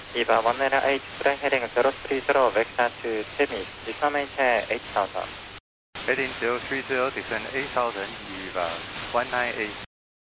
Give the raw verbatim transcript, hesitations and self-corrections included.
Eva one nine eight, flying heading zero three zero, vector to Temis, descend maintain eight thousand. Heading zero three zero, descend eight thousand, Eva one nine eight.